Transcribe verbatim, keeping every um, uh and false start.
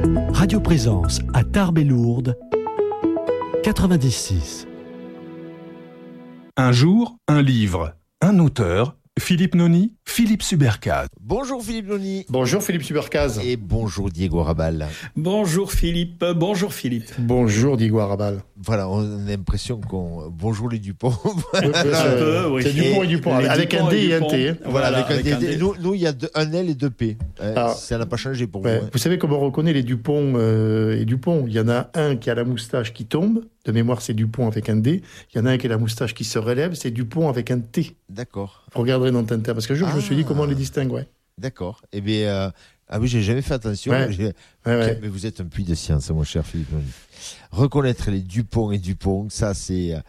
Radio Présence à Tarbes et Lourdes, quatre-vingt-dix-six. Un jour, un livre, un auteur, Philippe Noni, Philippe Subercase. Bonjour Philippe Noni. Bonjour Philippe Subercase. Et bonjour Diego Rabal. Bonjour Philippe, bonjour Philippe. Bonjour Diego Rabal. Voilà, on a l'impression qu'on... Bonjour les Dupont. Oui, c'est, peu, oui. c'est Dupont et, et Dupont, avec, avec un D et, et un T. Voilà, voilà, avec, avec un D. D. Nous, nous, il y a deux, un L et deux P. Alors, ça n'a pas changé pour ouais, vous. Hein. Vous savez comment on reconnaît les Dupont euh, et Dupont? Il y en a un qui a la moustache qui tombe. De mémoire, c'est Dupont avec un D. Il y en a un qui a la moustache qui se relève. C'est Dupont avec un T. D'accord. Vous regarderez dans Tintin. Parce que je, ah. je me suis dit comment on les distingue. Ouais. D'accord. Eh bien, euh, ah oui, j'ai jamais fait attention. Ouais. J'ai... Ouais, ouais. Mais vous êtes un puits de science, mon cher Philippe Noni. Reconnaître les Dupont et Dupont, ça c'est